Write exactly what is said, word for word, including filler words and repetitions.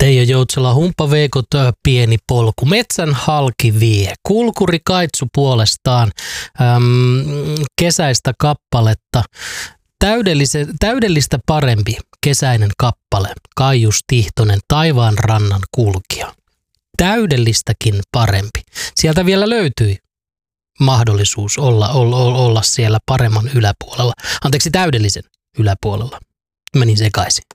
Teijo Joutsela, Humppa Veikot, pieni polku. Metsän halki vie. Kulkuri Kaitsu puolestaan äm, kesäistä kappaletta. Täydellise, täydellistä parempi kesäinen kappale. Kaijus Tihtonen, Taivaan rannan kulkija. Täydellistäkin parempi. Sieltä vielä löytyi mahdollisuus olla, olla, olla siellä paremman yläpuolella. Anteeksi, täydellisen yläpuolella. Menin sekaisin.